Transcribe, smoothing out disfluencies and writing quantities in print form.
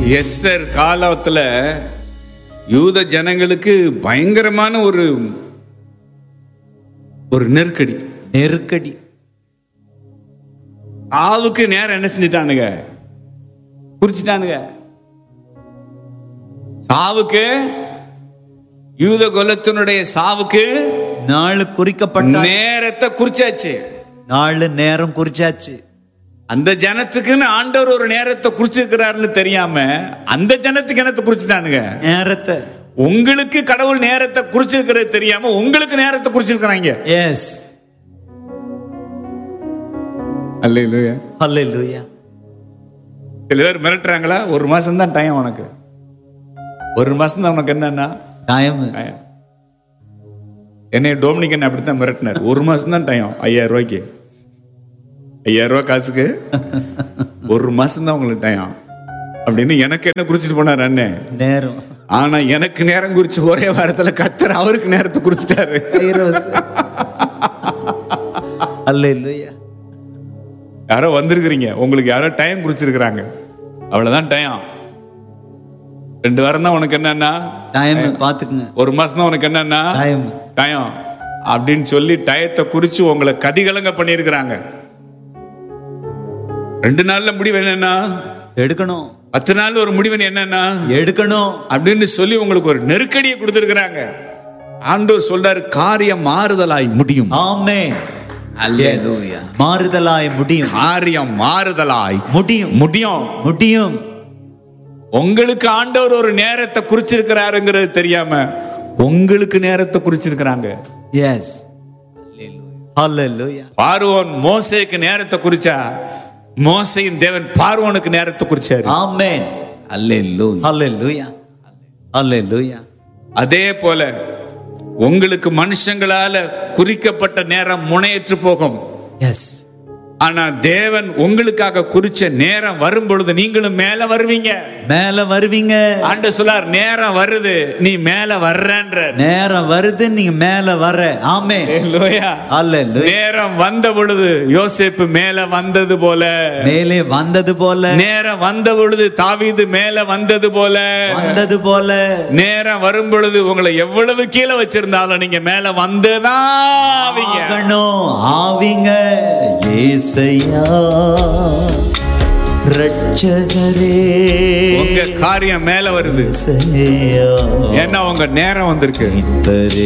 Esther காலத்துல யூத ஜனங்களுக்கு பயங்கரமான ஒரு நெருக்கடி. ஆவுக்கு நேரம் என்ன செஞ்சுட்டானுங்க? குறிச்சிட்டானுங்க. சாவுக்கு, யூத குலத்தினுடைய சாவுக்கு நாள் குறிக்கப்பட்ட நேரத்தை குறிச்சாச்சு. நேரம் குறிச்சாச்சு. அந்த ஜனத்துக்குன்னு ஆண்டவர் ஒரு நேரத்தை குறிச்சிருக்கிறாருன்னு தெரியாம அந்த ஜனத்துக்கு என்னத்தை குறிச்சிட்டானுங்க? நேரத்தை. உங்களுக்கு கடவுள் நேரத்தை குறிச்சிருக்கிறது தெரியாம உங்களுக்கு நேரத்தை குறிச்சிருக்கிறாங்க. எஸ். அல்லேலூயா, அல்லேலூயா. சில பேர் மிரட்டுறாங்களா, ஒரு மாசம் தான் டைம் உனக்கு, ஒரு மாசம் தான் உனக்கு என்னன்னா டைம். என்னைய டோமினிகன் அப்படித்தான் மிரட்டினார். ஒரு மாசம் தான் டைம், 5000 ரூபாய்க்கு, 5000 ரூபாய் காசுக்கு ஒரு மாசம் தான் உங்களுக்கு டைம் அப்படின்னு எனக்கு என்ன குறிச்சிட்டு போனார் அண்ணன் நேரம். ஆனா எனக்கு நேரம் குறிச்சு ஒரே வாரத்துல கத்தர் அவருக்கு நேரத்தை குறிச்சிட்டாரு. அல்லேலூயா. யாரோ வந்திருக்கிறீங்க, உங்களுக்கு யாரோ டைம் குறிச்சிருக்கிறாங்க, அவ்வளவுதான் டைம். 2 வாரம் தான் உனக்கு என்னன்னா டைம் பாத்துக்குங்க, ஒரு மாசம் தான் உனக்கு என்னன்னா டைம் அப்படின்னு சொல்லி டயத்தை குறிச்சு உங்களை கதிகலங்க பண்ணியிருக்கிறாங்க. 2 நாள்ல முடிவு என்னன்னா எடுக்கணும், 10 நாள் ஒரு முடிவு என்னன்னா எடுக்கணும் அப்படின்னு சொல்லி உங்களுக்கு ஒரு நெருக்கடியை கொடுத்திருக்கிறாங்க. ஆண்டவர் சொல்றாரு, காரியம் மாறுதலாய் முடியும். ஆமென். அல்லேலூயா. மாறுதலாய் முடியும். காரியம் மாறுதலாய் முடியும். உங்களுக்கு ஆண்டவர் ஒரு நேரத்தை குறிச்சிருக்கிறாருங்கிறது தெரியாம உங்களுக்கு நேரத்தை குறிச்சிருக்கிறாங்க. எஸ். அல்லேலூயா. பார்வோன் மோசேக்கு நேரத்தை குறிச்சா, மோசேயின் தேவன் பார்வோனுக்கு நேரத்தை குறிச்சாரு. ஆமென். அல்லேலூயா. அல்லேலூயா. அல்லேலூயா. அதே போல உங்களுக்கு மனுஷங்களால குறிக்கப்பட்ட நேரம் முனையற்று போகும். எஸ். ஆனா தேவன் உங்களுக்காக குறிச்ச நேரம் வரும் பொழுது நீங்களும் மேல வருவீங்க. ஆண்டவர் சொல்லார், நேரம் வருது, நீ மேல வர்றன்ற. நேரம் வருது, நீங்க மேல வர்ற. ஆமென். அல்லேலூயா. அல்லேலூயா. நேரம் வந்த பொழுது யோசேப்பு மேல வந்தது போல, மேலே வந்தது போல, நேரம் வந்த பொழுது தாவீது மேல வந்தது போல, நேரம் வரும் பொழுது உங்களை எவ்வளவு கீழே வச்சிருந்தாலும் நீங்க மேல வந்துதான் ஆவீங்க. ஏசையா ரட்சகரே, உங்க காரியம் மேல வருது, ஏன்னா உங்க நேரம் வந்திருக்கு.